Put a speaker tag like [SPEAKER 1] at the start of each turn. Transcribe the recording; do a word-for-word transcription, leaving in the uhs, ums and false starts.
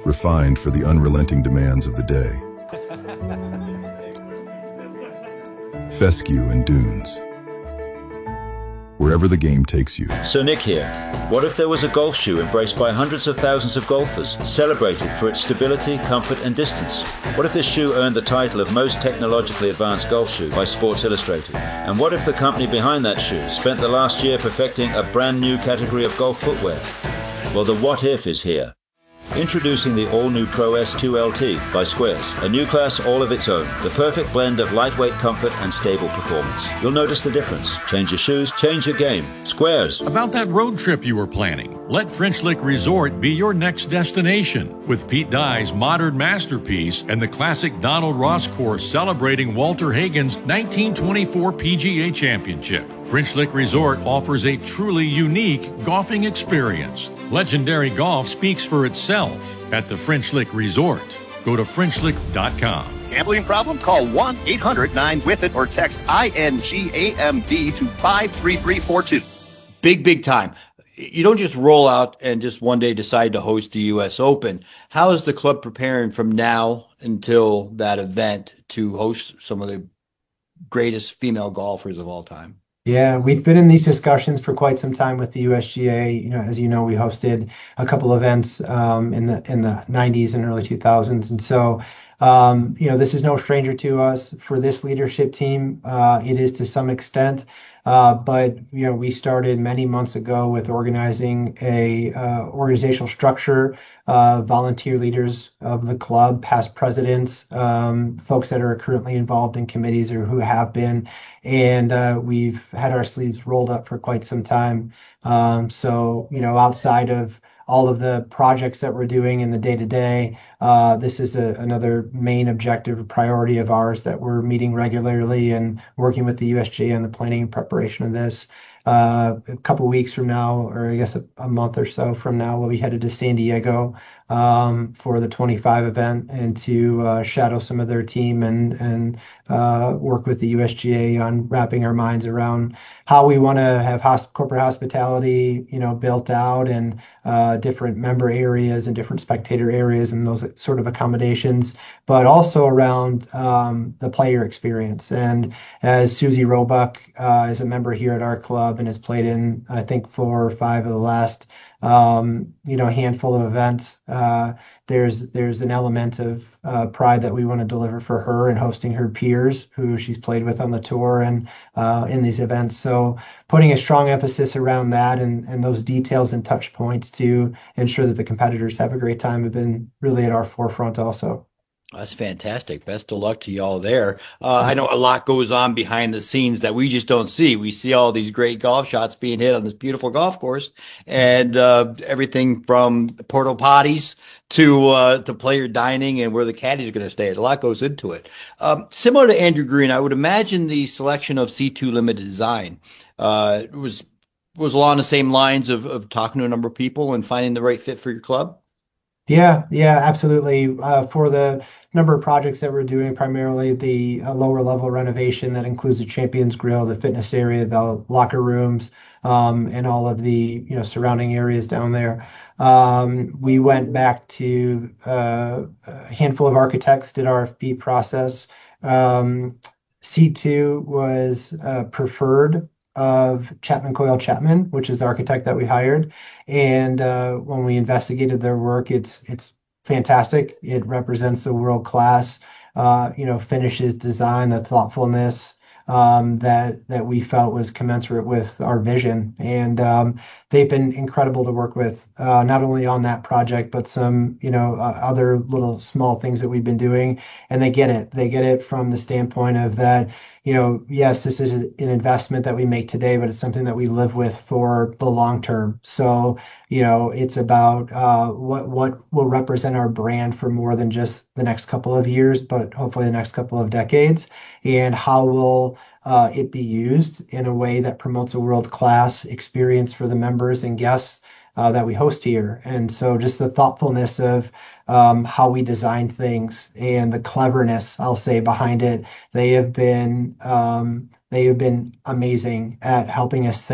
[SPEAKER 1] refined for the unrelenting demands of the day. Fescue and dunes. Wherever the game takes you.
[SPEAKER 2] So Nick here. What if there was a golf shoe embraced by hundreds of thousands of golfers, celebrated for its stability, comfort and distance? What if this shoe earned the title of most technologically advanced golf shoe by Sports Illustrated? And what if the company behind that shoe spent the last year perfecting a brand new category of golf footwear? Well, the what if is here. Introducing the all-new Pro S two L T by Squares, a new class all of its own, the perfect blend of lightweight comfort and stable performance. You'll notice the difference. Change your shoes, change your game. Squares.
[SPEAKER 3] About that road trip you were planning, let French Lick Resort be your next destination. With Pete Dye's modern masterpiece and the classic Donald Ross course celebrating Walter Hagen's nineteen twenty-four P G A Championship. French Lick Resort offers a truly unique golfing experience. Legendary golf speaks for itself at the French Lick Resort. Go to French Lick dot com.
[SPEAKER 4] Gambling problem? Call one eight hundred nine with it or text I N G A M B to five three three four two.
[SPEAKER 5] Big, big time. You don't just roll out and just one day decide to host the U S Open. How is the club preparing from now until that event to host some of the greatest female golfers of all time?
[SPEAKER 6] Yeah, we've been in these discussions for quite some time with the U S G A. You know, as you know, we hosted a couple events um, in the in the nineties and early two thousands, and so um, you know, this is no stranger to us. For this leadership team, uh, it is to some extent. Uh, but you know, we started many months ago with organizing a uh, organizational structure, uh, volunteer leaders of the club, past presidents, um, folks that are currently involved in committees or who have been, and uh, we've had our sleeves rolled up for quite some time. Um, so you know, outside of all of the projects that we're doing in the day-to-day, uh, this is a, another main objective, a priority of ours that we're meeting regularly and working with the U S G A on the planning and preparation of this. Uh, a couple weeks from now, or I guess a, a month or so from now, we'll be headed to San Diego um, for the twenty-five event and to uh, shadow some of their team and and uh, work with the U S G A on wrapping our minds around how we want to have hosp- corporate hospitality, you know, built out and uh, different member areas and different spectator areas and those sort of accommodations, but also around um, the player experience. And as Susie Roebuck uh, is a member here at our club and has played in, I think, four or five of the last, um, you know, handful of events. Uh, there's there's an element of uh, pride that we want to deliver for her and hosting her peers who she's played with on the tour and uh, in these events. So putting a strong emphasis around that and, and those details and touch points to ensure that the competitors have a great time have been really at our forefront also.
[SPEAKER 5] That's fantastic. Best of luck to y'all there. Uh, I know a lot goes on behind the scenes that we just don't see. We see all these great golf shots being hit on this beautiful golf course, and uh, everything from porta potties to uh, to player dining and where the caddies are going to stay. A lot goes into it. Um, similar to Andrew Green, I would imagine the selection of C two Limited Design uh, was was along the same lines of of talking to a number of people and finding the right fit for your club.
[SPEAKER 6] Yeah, yeah, absolutely. Uh, for the number of projects that we're doing, primarily the uh, lower level renovation that includes the Champions Grill, the fitness area, the locker rooms, um, and all of the you know surrounding areas down there. Um, we went back to uh, a handful of architects, did R F P process. Um, C two was uh, preferred of Chapman Coyle Chapman, which is the architect that we hired. And uh, when we investigated their work, it's it's fantastic. It represents a world-class, uh, you know, finishes, design, the thoughtfulness um, that that we felt was commensurate with our vision. And um, they've been incredible to work with, uh, not only on that project, but some, you know, uh, other little small things that we've been doing. And they get it. They get it from the standpoint of that, you know, yes, this is an investment that we make today, but it's something that we live with for the long term. So, you know, it's about uh, what what will represent our brand for more than just the next couple of years, but hopefully the next couple of decades, and how will uh, it be used in a way that promotes a world-class experience for the members and guests uh, that we host here. And so just the thoughtfulness of um, how we design things and the cleverness, I'll say, behind it. They have been um, they have been amazing at helping us think